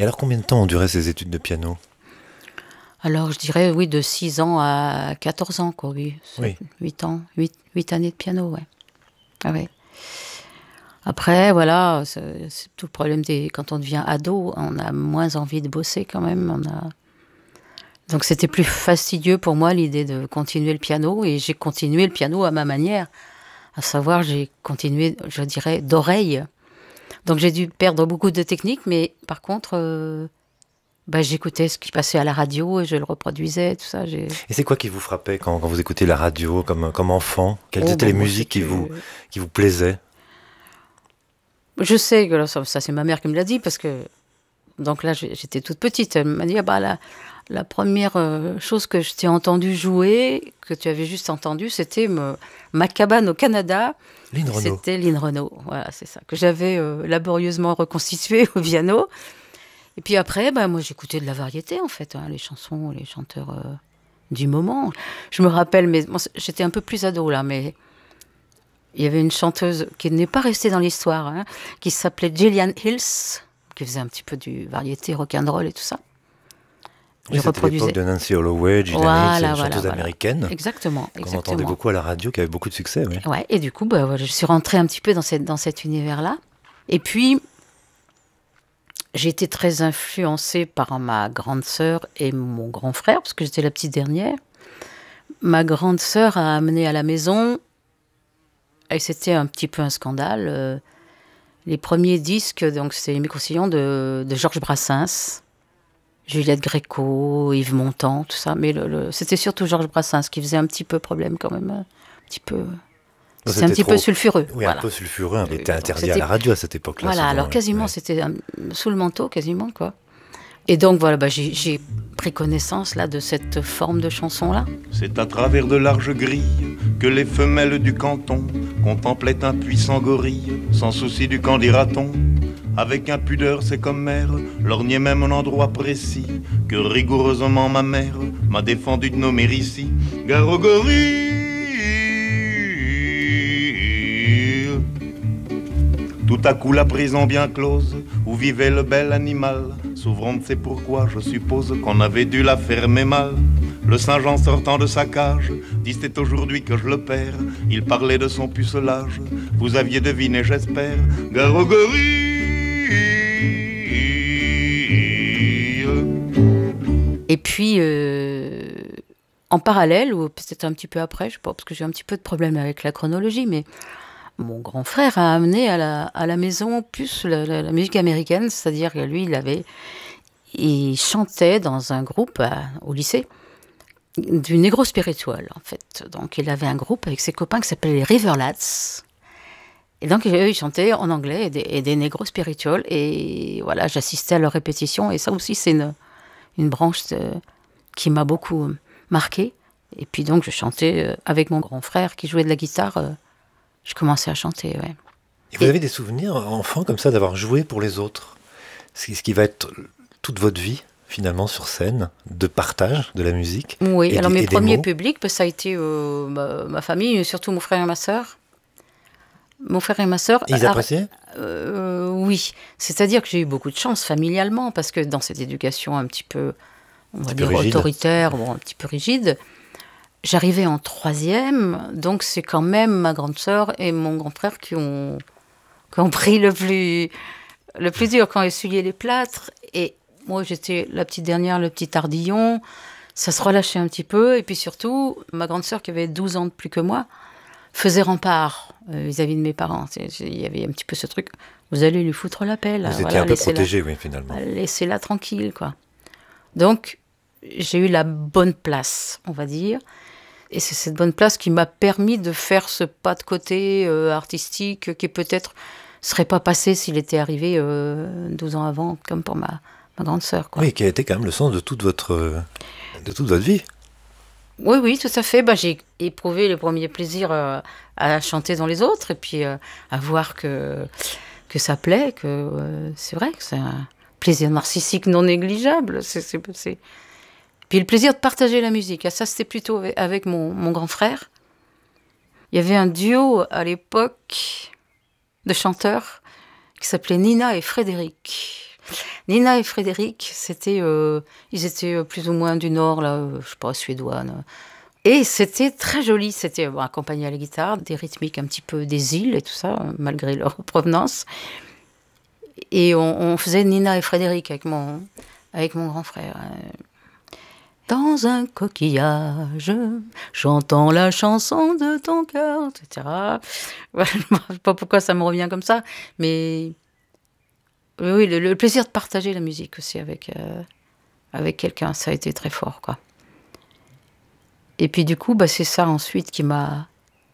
Et alors, combien de temps ont duré ces études de piano? Alors, je dirais, oui, de 6 ans à 14 ans, quoi, oui. Oui. 8 ans, 8 années de piano, ouais. Ah ouais. Après, voilà, c'est tout le problème quand on devient ado, on a moins envie de bosser quand même. Donc, c'était plus fastidieux pour moi l'idée de continuer le piano, et j'ai continué le piano à ma manière. À savoir, j'ai continué, je dirais, d'oreille. Donc, j'ai dû perdre beaucoup de techniques, mais par contre, j'écoutais ce qui passait à la radio et je le reproduisais, tout ça. Et c'est quoi qui vous frappait quand vous écoutiez la radio comme enfant? Quelles Oh, étaient les moi, musiques qui vous plaisaient? Je sais que là, ça c'est ma mère qui me l'a dit, parce que donc là j'étais toute petite. Elle m'a dit la première chose que je t'ai entendu jouer, que tu avais juste entendu, c'était Ma cabane au Canada. Lynn Renaud. C'était Lynn Renaud, voilà, c'est ça, que j'avais laborieusement reconstitué au piano. Et puis après, moi j'écoutais de la variété en fait, hein, les chansons, les chanteurs du moment. Je me rappelle, mais bon, j'étais un peu plus ado là, mais il y avait une chanteuse qui n'est pas restée dans l'histoire, hein, qui s'appelait Gillian Hills, qui faisait un petit peu du variété, rock'n'roll et tout ça. Oui, c'était l'époque de Nancy Holloway, Gillian Hills, une chanteuse américaine. Exactement. Qu'on entendait beaucoup à la radio, qui avait beaucoup de succès. Oui. Ouais, et du coup, je suis rentrée un petit peu dans cet univers-là. Et puis, j'ai été très influencée par ma grande sœur et mon grand frère, parce que j'étais la petite dernière. Ma grande sœur a amené à la maison, et c'était un petit peu un scandale, les premiers disques, donc c'était les micro-sillons de Georges Brassens, Juliette Gréco, Yves Montand, tout ça. Mais c'était surtout Georges Brassens qui faisait un petit peu problème quand même, un petit peu. C'était un petit peu sulfureux. Oui, voilà. Un peu sulfureux, mais était interdit à la radio à cette époque-là. Voilà, souvent, alors quasiment, c'était sous le manteau, quasiment, quoi. Et donc, voilà, j'ai pris connaissance, là, de cette forme de chanson-là. C'est à travers de larges grilles que les femelles du canton contemplaient un puissant gorille, sans souci du qu'en dira-t-on. Avec impudeur, c'est comme mère, lorgnait même un endroit précis que rigoureusement ma mère m'a défendu de nommer ici. Gare au gorille. Tout à coup la prison bien close, où vivait le bel animal, s'ouvrant de c'est pourquoi je suppose qu'on avait dû la fermer mal. Le Saint-Jean sortant de sa cage, dit c'est aujourd'hui que je le perds. Il parlait de son pucelage, vous aviez deviné j'espère. Gare au gorille. Et puis, en parallèle, ou peut-être un petit peu après, je sais pas, parce que j'ai un petit peu de problème avec la chronologie, mais mon grand frère a amené à la maison plus la musique américaine, c'est-à-dire que lui, il chantait dans un groupe au lycée, du Negro Spiritual, en fait. Donc, il avait un groupe avec ses copains qui s'appelait les Riverlats. Et donc, eux, ils chantaient en anglais et des Negro Spiritual. Et voilà, j'assistais à leurs répétitions. Et ça aussi, c'est une branche qui m'a beaucoup marquée. Et puis donc, je chantais avec mon grand frère qui jouait de la guitare. Je commençais à chanter, ouais. Et vous avez des souvenirs, enfant, comme ça, d'avoir joué pour les autres? Ce qui va être toute votre vie, finalement, sur scène, de partage de la musique. Oui, alors mes premiers publics, ça a été ma famille, surtout mon frère et ma sœur. Mon frère et ma sœur... Et ils appréciaient? Oui, c'est-à-dire que j'ai eu beaucoup de chance familialement, parce que dans cette éducation un petit peu, on va dire, autoritaire, bon, un petit peu rigide, j'arrivais en 3e, donc c'est quand même ma grande sœur et mon grand frère qui ont pris le plus dur, qui ont essuyé les plâtres. Et moi, j'étais la petite dernière, le petit tardillon. Ça se relâchait un petit peu. Et puis surtout, ma grande sœur, qui avait 12 ans de plus que moi, faisait rempart vis-à-vis de mes parents. Il y avait un petit peu ce truc, vous allez lui foutre la paix. Vous étiez un peu protégée, oui, finalement. Laissez-la tranquille, quoi. Donc, j'ai eu la bonne place, on va dire. Et c'est cette bonne place qui m'a permis de faire ce pas de côté artistique qui peut-être ne serait pas passé s'il était arrivé 12 ans avant, comme pour ma grande sœur, quoi. Oui, qui a été quand même le sens de toute votre vie. Oui, tout à fait. J'ai éprouvé le premier plaisir à chanter dans les autres et puis à voir que ça plaît, que c'est vrai que c'est un plaisir narcissique non négligeable. Puis le plaisir de partager la musique. Ça, c'était plutôt avec mon grand frère. Il y avait un duo à l'époque de chanteurs qui s'appelait Nina et Frédéric. Nina et Frédéric, ils étaient plus ou moins du Nord, là, je sais pas, suédois. Là. Et c'était très joli. C'était accompagné à la guitare, des rythmiques un petit peu des îles et tout ça, malgré leur provenance. Et on faisait Nina et Frédéric avec mon grand frère. Dans un coquillage, j'entends la chanson de ton cœur, etc. Je ne sais pas pourquoi ça me revient comme ça, mais oui, le plaisir de partager la musique aussi avec quelqu'un, ça a été très fort, quoi. Et puis du coup, c'est ça ensuite qui m'a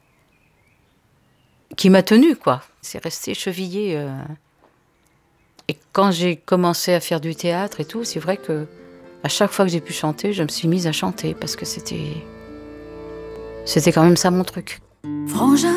tenue, quoi. C'est resté chevillé. Et quand j'ai commencé à faire du théâtre et tout, c'est vrai que à chaque fois que j'ai pu chanter, je me suis mise à chanter parce que c'était quand même ça mon truc. Frangin